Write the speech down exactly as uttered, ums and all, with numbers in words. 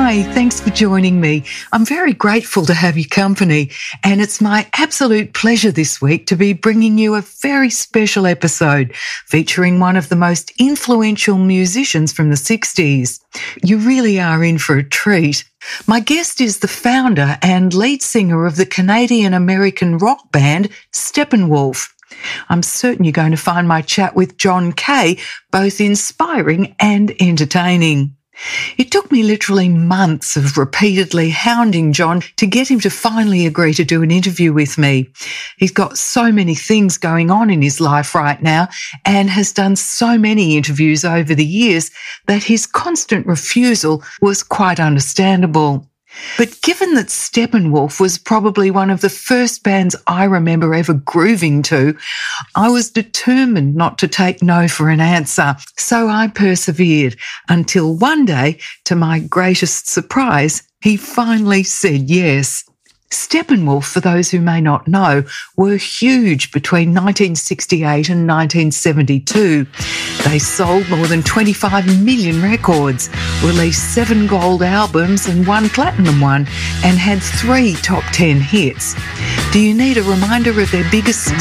Hi, thanks for joining me. I'm very grateful to have your company, and it's my absolute pleasure this week to be bringing you a very special episode featuring one of the most influential musicians from the sixties. You really are in for a treat. My guest is the founder and lead singer of the Canadian-American rock band Steppenwolf. I'm certain you're going to find my chat with John Kay both inspiring and entertaining. It took me literally months of repeatedly hounding John to get him to finally agree to do an interview with me. He's got so many things going on in his life right now and has done so many interviews over the years that his constant refusal was quite understandable. But given that Steppenwolf was probably one of the first bands I remember ever grooving to, I was determined not to take no for an answer. So I persevered until one day, to my greatest surprise, he finally said yes. Steppenwolf, for those who may not know, were huge between nineteen sixty-eight and nineteen seventy-two. They sold more than twenty-five million records, released seven gold albums and one platinum one, and had three top ten hits. Do you need a reminder of their biggest